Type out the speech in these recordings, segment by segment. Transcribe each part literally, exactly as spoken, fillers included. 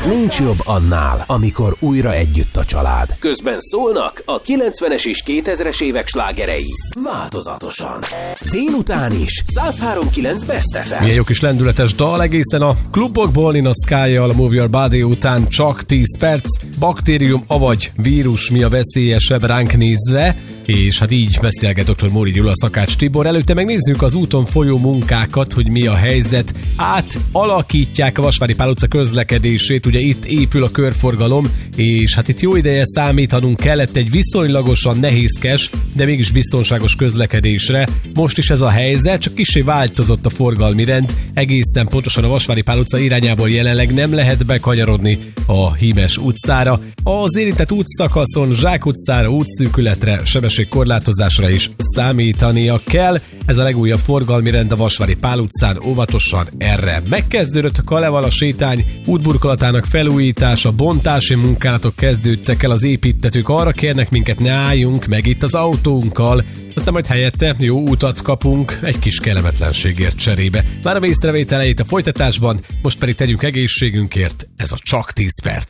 Nincs jobb annál, amikor újra együtt a család. Közben szólnak a kilencvenes és kétezres évek slágerei. Változatosan. Délután is száz három kilenc Best ef em. Milyen jó kis lendületes dal egészen a klubokból, Nina Sky-jal, a Move Your Body után csak tíz perc. Baktérium, avagy vírus, mi a veszélyesebb ránk nézve? És hát így beszélget doktor Móri Gyula, Szakács Tibor. Előtte megnézzük az úton folyó munkákat, hogy mi a helyzet. Átalakítják a Vasvári Pál utca közlekedését, ugye itt épül a körforgalom, és hát itt jó ideje számítanunk kellett egy viszonylagosan nehézkes, de mégis biztonságos közlekedésre. Most is ez a helyzet, csak kissé változott a forgalmi rend. Egészen pontosan a Vasvári Pál utca irányából jelenleg nem lehet bekanyarodni a Hímes utcára. Az érintett útszakaszon Zsák utcára, útszűkületre, sebességkorlátozásra is számítania kell. Ez a legújabb forgalmi rend a Vasvári Pál utcán, óvatosan erre. Megkezdődött a Kalevala sétány útburkolatának felújítása, bontási munkálatok kezdődtek el, az építtetők arra kérnek minket, ne álljunk meg itt az autónkkal, aztán majd helyette jó utat kapunk egy kis kellemetlenségért cserébe. Már a észrevételeit a folytatásban, most pedig tegyünk egészségünkért, ez a Csak tíz perc.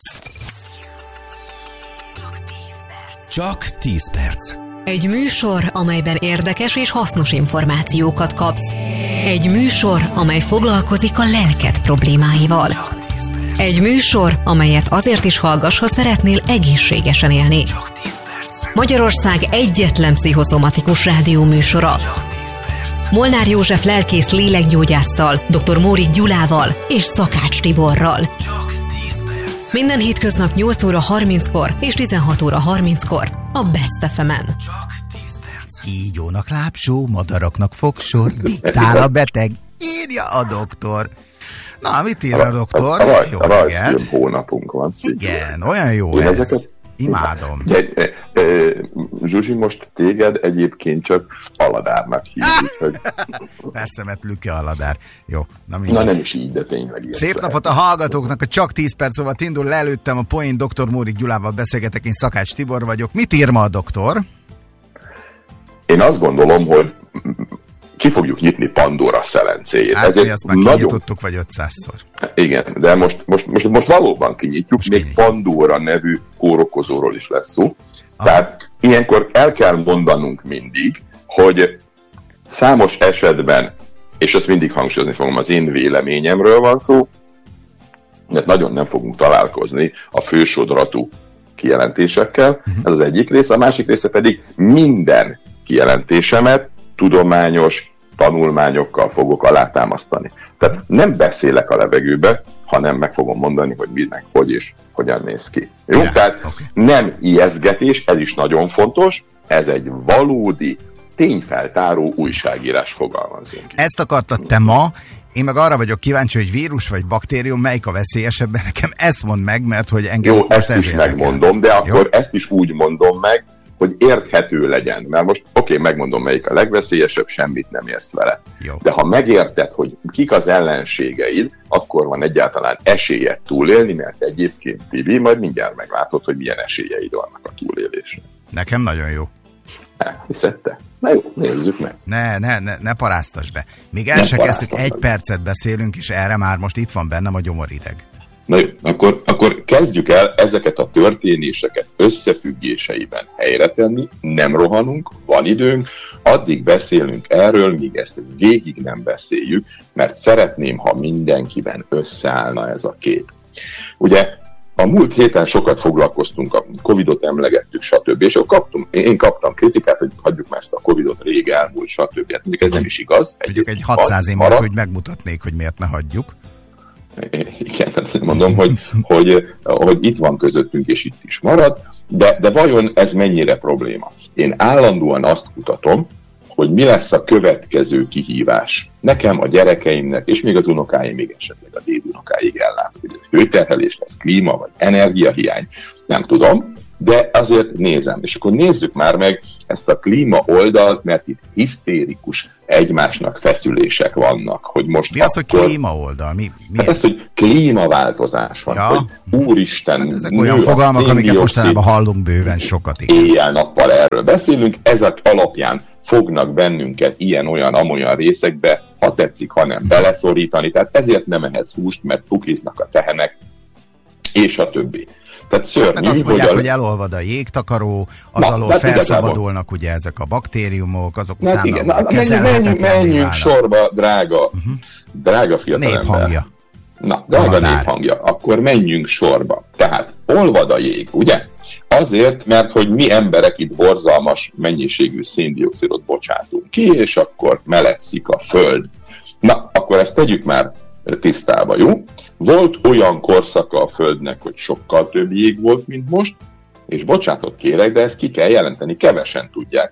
Csak tíz perc. Egy műsor, amelyben érdekes és hasznos információkat kapsz. Egy műsor, amely foglalkozik a lelked problémáival. Egy műsor, amelyet azért is hallgass, ha szeretnél egészségesen élni. Magyarország egyetlen pszichoszomatikus rádió műsora. Molnár József lelkész lélekgyógyásszal, doktor Móri Gyulával és Szakács Tiborral. Minden hétköznap nyolc óra harminckor és tizenhat óra harminckor a Best ef emen. Kígyónak lábsó, madaraknak fogsor, diktál a beteg, írja a doktor. Na, mit ír a doktor? A, a, a, jó a reggelt. hónapunk van. Igen, olyan jó Én ez. Ezeket... Imádom. De, de, de, Zsuzsi, most téged egyébként csak Aladárnak hívjuk. Hogy... Persze, mert Lüke Aladár. Jó. Na, na nem is így, de tényleg. Szép napot a hallgatóknak, a Csak tíz perc szóval indul, leelőttem a poén, doktor Móri Gyulával beszélgetek, én Szakács Tibor vagyok. Mit ír ma a doktor? Én azt gondolom, hogy ki fogjuk nyitni Pandora szelencéjét. Hát ezért mi azt már nagyon... kinyitottuk, vagy ötszázszor. Igen, de most, most, most, most valóban kinyitjuk, most még kinyitjuk. Pandora nevű kórokozóról is lesz szó. Aha. Tehát ilyenkor el kell mondanunk mindig, hogy számos esetben, és ezt mindig hangsúlyozni fogom, az én véleményemről van szó, mert nagyon nem fogunk találkozni a fősodratú kijelentésekkel, uh-huh. Ez az egyik része, a másik része pedig minden kijelentésemet tudományos tanulmányokkal fogok alátámasztani. Tehát nem beszélek a levegőbe, hanem meg fogom mondani, hogy mi, meg hogy és hogyan néz ki. Jó? Yeah, Tehát okay. Nem ijesztgetés, ez is nagyon fontos, ez egy valódi, tényfeltáró újságírás, fogalmazunk. Ezt akartad te ma, én meg arra vagyok kíváncsi, hogy vírus vagy baktérium, melyik a veszélyesebb, nekem ezt mondd meg, mert hogy engem jó, most ezt ez is érdekel. megmondom, de akkor jó? Ezt is úgy mondom meg, hogy érthető legyen. Mert most oké, okay, megmondom, melyik a legveszélyesebb, semmit nem érsz vele. Jó. De ha megérted, hogy kik az ellenségeid, akkor van egyáltalán esélyed túlélni, mert egyébként Tibi, majd mindjárt meglátod, hogy milyen esélyeid vannak a túlélésre. Nekem nagyon jó. Hiszed te? Na jó, nézzük meg. Ne, ne, ne, ne paráztasd be. Még el se kezdtük, egy percet beszélünk, és erre már most itt van bennem a gyomorideg. Na jó, akkor, akkor kezdjük el ezeket a történéseket összefüggéseiben helyre tenni, nem rohanunk, van időnk, addig beszélünk erről, míg ezt végig nem beszéljük, mert szeretném, ha mindenkiben összeállna ez a kép. Ugye a múlt héten sokat foglalkoztunk, a Covidot emlegettük, stb. És kaptunk, én kaptam kritikát, hogy hagyjuk már ezt a Covidot, rég elmúlt, stb. Hát mondjuk ez nem is igaz. Mondjuk egy hatszáz év hogy megmutatnék, hogy miért ne hagyjuk. Igen, azt mondom, hogy, hogy, hogy itt van közöttünk, és itt is marad, de, de vajon ez mennyire probléma? Én állandóan azt kutatom, hogy mi lesz a következő kihívás. Nekem, a gyerekeimnek, és még az unokáim, még esetleg a dédunokáig ellátó, hogy ez hőterhelés lesz, klíma, vagy energiahiány, nem tudom, de azért nézem. És akkor nézzük már meg ezt a klíma oldalt, mert itt hisztérikus egymásnak feszülések vannak. Hogy most mi az, akkor... hogy klíma oldal? Mi, mi hát ez, hogy klímaváltozás van. Ja. Hogy úristen... Hát ezek olyan fogalmak, amiket mostanában hallunk bőven sokat. Éjjel-nappal erről beszélünk, ezek alapján fognak bennünket ilyen-olyan-amolyan részekbe, ha tetszik, hanem beleszorítani. Tehát ezért nem ehetsz húst, mert pukiznak a tehenek, és a többi. Tehát szörnyű, hát azt mondják, hogy, a... hogy elolvad a jégtakaró, az na, alól felszabadulnak ugye ezek a baktériumok, azok na, utána igen, na, kezelhetetlenné menjünk, menjünk sorba, drága, uh-huh. drága fiatalember. Néphangja. Na, drága néphangja, akkor menjünk sorba. Tehát olvad a jég, ugye? Azért, mert hogy mi emberek itt borzalmas mennyiségű széndioxidot bocsátunk ki, és akkor melegszik a föld. Na, akkor ezt tegyük már tisztába, jó? Volt olyan korszaka a Földnek, hogy sokkal több jég volt, mint most, és bocsátot kérek, de ezt ki kell jelenteni, kevesen tudják.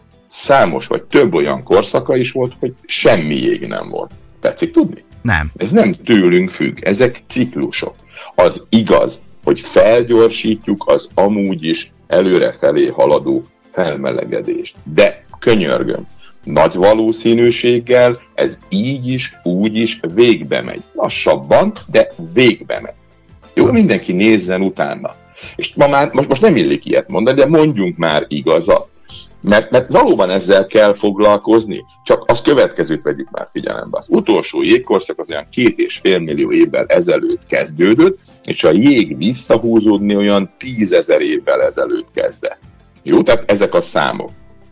Számos vagy több olyan korszaka is volt, hogy semmi jég nem volt. Tetszik tudni? Nem. Ez nem tőlünk függ, ezek ciklusok. Az igaz, hogy felgyorsítjuk az amúgy is előrefelé haladó felmelegedést. De könyörgöm, nagy valószínűséggel ez így is, úgy is végbe megy. Lassabban, de végbe megy. Jó, mindenki nézzen utána. És ma már, most, most nem illik ilyet mondani, de mondjunk már igazat. Mert, mert valóban ezzel kell foglalkozni, csak az következőt vegyük már figyelembe. Az utolsó jégkorszak az olyan két és fél millió évvel ezelőtt kezdődött, és a jég visszahúzódni olyan tízezer évvel ezelőtt kezdett. Jó, tehát ezek a számok.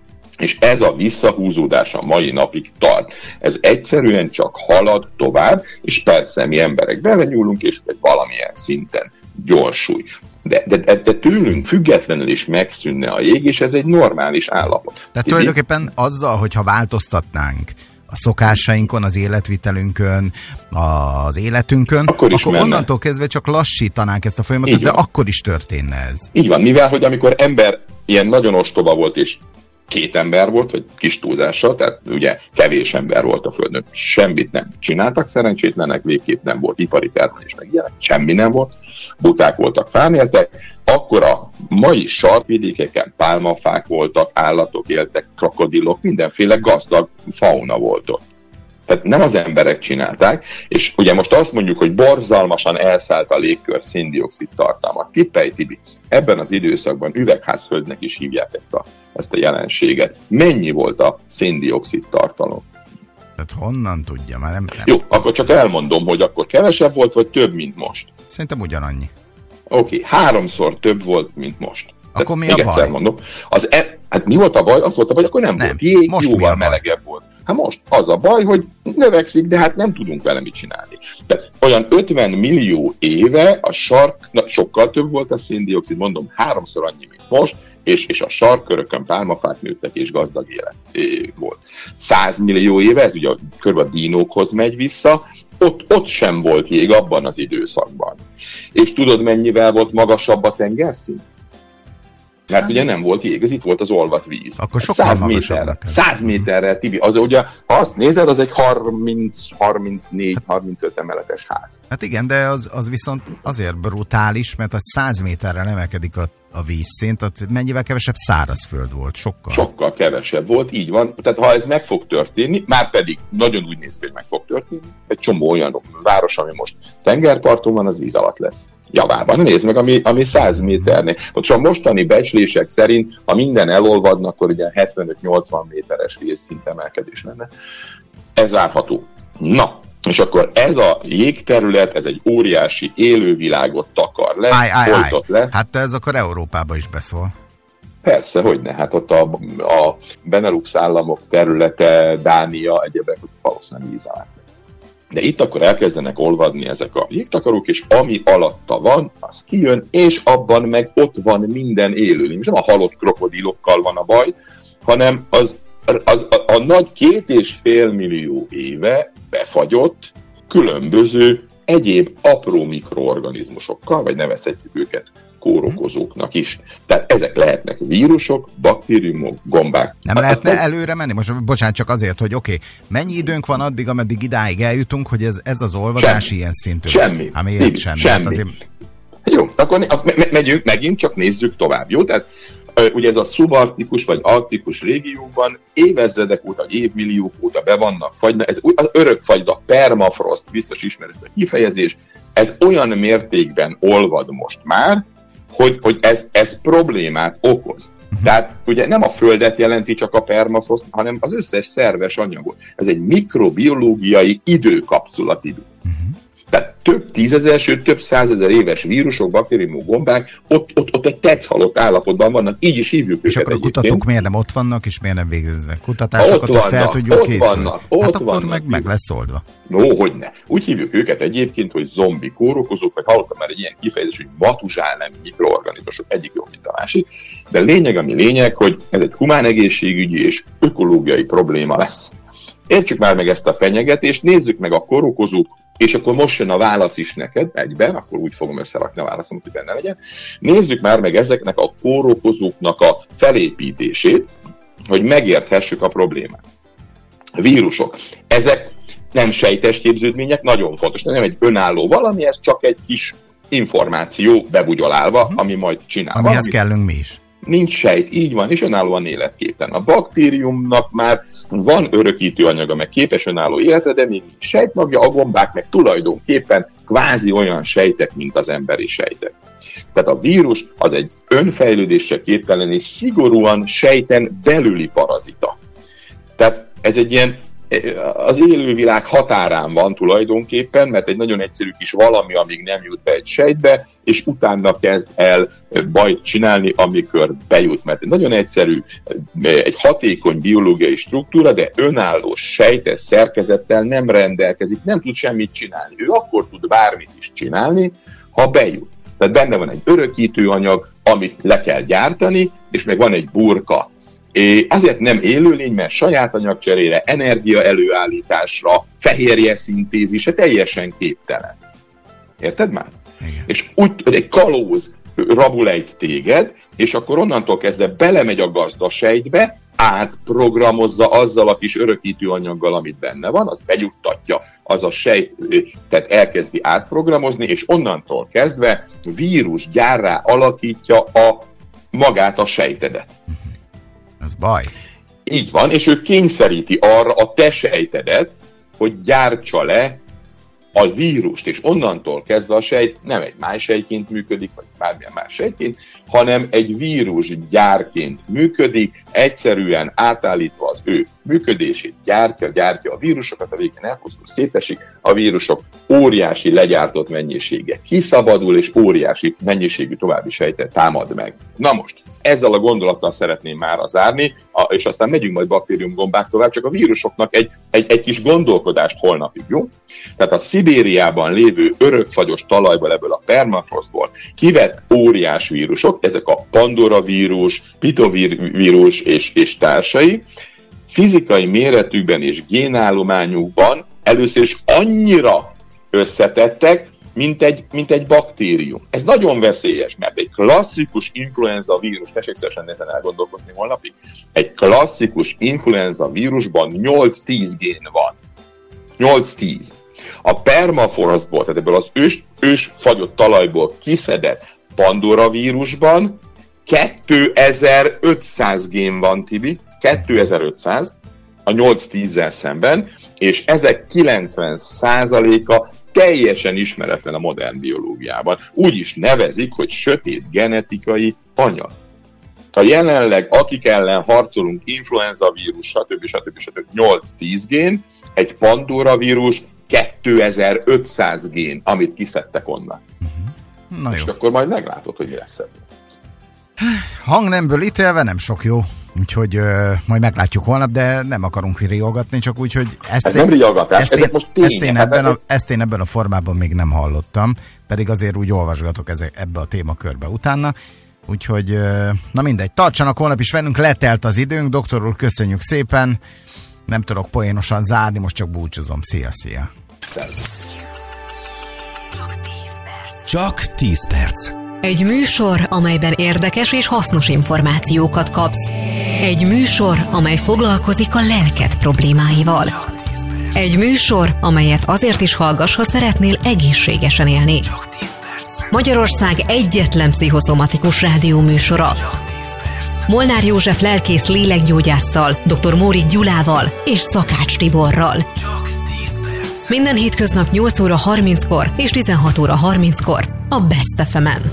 És ez a visszahúzódás a mai napig tart. Ez egyszerűen csak halad tovább, és persze mi emberek belenyúlunk, és ez valamilyen szinten gyorsulj. De, de, de, de tőlünk függetlenül is megszűnne a jég, és ez egy normális állapot. Tehát Itt tulajdonképpen azzal, hogyha változtatnánk a szokásainkon, az életvitelünkön, az életünkön, akkor, akkor onnantól kezdve csak lassítanánk ezt a folyamatot, de akkor is történne ez. Így van, mivel hogy amikor ember ilyen nagyon ostoba volt, és két ember volt, vagy kis túlzással, tehát ugye kevés ember volt a Földön, semmit nem csináltak, szerencsétlenek, végképp nem volt ipari termelés, meg ilyenek, semmi nem volt, buták voltak, fánéltek, akkor a mai sarkvidékeken pálmafák voltak, állatok éltek, krokodilok, mindenféle gazdag fauna volt ott. Tehát nem az emberek csinálták, és ugye most azt mondjuk, hogy borzalmasan elszállt a légkör széndioxid tartalma. Tippelj, Tibi, ebben az időszakban üvegházföldnek is hívják ezt a, ezt a jelenséget. Mennyi volt a széndioxid tartalom? Tehát honnan tudja? Már nem, nem. Jó, akkor csak elmondom, hogy akkor kevesebb volt, vagy több, mint most? Szerintem ugyanannyi. Oké, okay, háromszor több volt, mint most. Akkor Tehát, mi a baj? Mondom, az e, hát mi volt a baj? Az volt a baj, akkor nem, nem volt jég, jóval melegebb volt. Hát most az a baj, hogy növekszik, de hát nem tudunk vele mit csinálni. Tehát olyan ötven millió éve a sark, na, sokkal több volt a széndioxid, mondom, háromszor annyi, mint most, és, és a sarkkörökön pálmafák nőttek, és gazdag élet é, volt. száz millió éve, ez ugye kb. A dinókhoz megy vissza, ott, ott sem volt jég abban az időszakban. És tudod, mennyivel volt magasabb a tengerszint? Mert ugye nem volt jég, ez itt volt az olvadt víz. Akkor sokkal magasabb. száz méterre, Tibi, az ugye, ha azt nézed, az egy harminc, harmincnégy, harmincöt emeletes ház. Hát igen, de az, az viszont azért brutális, mert a száz méterrel emelkedik a, a vízszint, ott mennyivel kevesebb szárazföld volt, sokkal. Sokkal kevesebb volt, így van. Tehát ha ez meg fog történni, már pedig nagyon úgy néz ki, hogy meg fog történni, egy csomó olyan város, ami most tengerparton van, az víz alatt lesz. Javában. Nézd meg, ami, ami száz méternél. Ott a mostani becslések szerint, ha minden elolvadna, akkor ugye hetvenöt-nyolcvan méteres vízszint emelkedés lenne. Ez várható. Na, és akkor ez a jégterület, ez egy óriási élővilágot takar le, áj, áj, folytat le. Hát ez akkor Európába is beszól. Persze, hogyne. Hát ott a, a Benelux államok területe, Dánia, egyebek, valószínűleg víz alá. De itt akkor elkezdenek olvadni ezek a jégtakarók, és ami alatta van, az kijön, és abban meg ott van minden élőlény. És nem a halott krokodilokkal van a baj, hanem az, az a, a nagy két és fél millió éve befagyott különböző egyéb apró mikroorganizmusokkal, vagy nevezhetjük őket kórokozóknak is. Tehát ezek lehetnek vírusok, baktériumok, gombák. Nem lehetne előre menni? Most bocsánat, csak azért, hogy oké, okay, mennyi időnk van addig, ameddig idáig eljutunk, hogy ez, ez az olvadás semmi. Ilyen szintű? Semmi. Hát miért semmi? semmi. Hát azért... Jó, akkor me- megyünk, megint csak nézzük tovább, jó? Tehát ugye ez a szubarktikus vagy arktikus régióban évezredek óta, évmilliók óta be vannak fagyna, ez az örökfagy, ez a permafrost, biztos ismered a kifejezés, ez olyan mértékben olvad most már, hogy, hogy ez, ez problémát okoz. Tehát ugye nem a Földet jelenti csak a permafrost, hanem az összes szerves anyagot. Ez egy mikrobiológiai időkapszula. Uh-huh. Tehát több tízezer, sőt több százezer éves vírusok, baktériumok, gombák ott, ott, ott egy tetszhalott állapotban vannak, így is hívjuk és őket. És akkor a kutatók miért nem ott vannak, és miért nem végeznek kutatásokat, hogy fel tudjuk készülni? Vannak, hát akkor vannak, meg, meg lesz oldva. No, hogyne. Úgy hívjuk őket egyébként, hogy zombi kórokozók, vagy hallottam már egy ilyen kifejezés, hogy matuzsál nem mikroorganizmusok, egyik jobb, mint a másik. De lényeg, ami lényeg, hogy ez egy humán egészségügyi és ökológiai probléma lesz. Értsük már meg ezt a fenyegetést, nézzük meg a kórokozók, és akkor most jön a válasz is neked egyben, akkor úgy fogom összerakni a válaszomat, hogy benne legyen. Nézzük már meg ezeknek a kórokozóknak a felépítését, hogy megérthessük a problémát. Vírusok. Ezek nem sejtes képződmények, nagyon fontos, nem egy önálló valami, ez csak egy kis információ bebugyolálva, ami majd csinál. Amihez valami. kellünk mi is. Nincs sejt, így van, és önállóan életképtelen. A baktériumnak már van örökítő anyaga, meg képes önálló életre, de még nincs sejtmagja, a gombák meg tulajdonképpen kvázi olyan sejtek, mint az emberi sejtek. Tehát a vírus az egy önfejlődésre képtelen és szigorúan sejten belüli parazita. Tehát ez egy ilyen, az élővilág határán van tulajdonképpen, mert egy nagyon egyszerű kis valami, amíg nem jut be egy sejtbe, és utána kezd el bajt csinálni, amikor bejut. Mert egy nagyon egyszerű, egy hatékony biológiai struktúra, de önálló sejtes szerkezettel nem rendelkezik, nem tud semmit csinálni. Ő akkor tud bármit is csinálni, ha bejut. Tehát benne van egy örökítő anyag, amit le kell gyártani, és meg van egy burka. É, azért nem élőlény, mert saját anyagcserére, energia előállításra, fehérje szintézise teljesen képtelen. Érted már? Igen. És úgy, hogy egy kalóz rabul egy téged, és akkor onnantól kezdve belemegy a gazdasejtbe, átprogramozza azzal a kis örökítő anyaggal, amit benne van, az bejuttatja, az a sejt, tehát elkezdi átprogramozni, és onnantól kezdve vírus gyárrá alakítja a, magát a sejtedet. Ez baj. Így van, és ő kényszeríti arra a te sejtedet, hogy gyártsa le a vírust, és onnantól kezdve a sejt nem egy májsejtként működik, vagy bármilyen más sejtként, hanem egy vírus gyárként működik, egyszerűen átállítva az ő működését, gyártja, gyártja a vírusokat, a végén elpusztul, szétesik, a vírusok óriási legyártott mennyisége kiszabadul, és óriási mennyiségű további sejtet támad meg. Na most, ezzel a gondolattal szeretném már zárni, és aztán megyünk majd baktériumgombák tovább, csak a vírusoknak egy, egy, egy kis gondolkodást holnapig, jó? Tehát a Szibériában lévő örökfagyos talajból, ebből a permafrostból kivett óriás vírusok, ezek a Pandora vírus, pitovírus és, és társai, fizikai méretükben és génállományukban először is annyira összetettek, mint egy, mint egy baktérium. Ez nagyon veszélyes, mert egy klasszikus influenza vírus, tessék szívesen ezen elgondolkozni holnapig, egy klasszikus influenza vírusban nyolc-tíz gén van. nyolc-tíz. A permafrostból, tehát ebből az ős, ős fagyott talajból kiszedett Pandora vírusban kétezer-ötszáz gén van, Tibi, kétezer-ötszáz a nyolc-tízzel szemben, és ezek kilencven százaléka teljesen ismeretlen a modern biológiában. Úgy is nevezik, hogy sötét genetikai anyag. A jelenleg, akik ellen harcolunk, influenza vírus, stb. stb. stb. nyolc-tíz gén, egy Pandora vírus kétezer-ötszáz gén, amit kiszedtek onnan. Na jó. És akkor majd meglátod, hogy mi lesz ebből. Hangnemből ítélve nem sok jó, úgyhogy ö, majd meglátjuk holnap, de nem akarunk riogatni, csak úgy, hogy ezt, ez én, nem riogatás, ezt, ezek én, most tények. ezt, én ebben a, ezt én ebben a formában még nem hallottam, pedig azért úgy olvasgatok ezek, ebbe a témakörbe utána, úgyhogy ö, na mindegy, tartsanak holnap is velünk, letelt az időnk, doktor úr, köszönjük szépen, nem tudok poénosan zárni, most csak búcsúzom, szia, szia. Csak tíz perc. Egy műsor, amelyben érdekes és hasznos információkat kapsz. Egy műsor, amely foglalkozik a lelked problémáival. Egy műsor, amelyet azért is hallgass, ha szeretnél egészségesen élni. Magyarország egyetlen pszichoszomatikus rádió műsora. Molnár József lelkész lélekgyógyásszal, dr. Mórik Gyulával és Szakács Tiborral. Minden hétköznap nyolc óra harminckor és tizenhat óra harminckor a Best ef emen.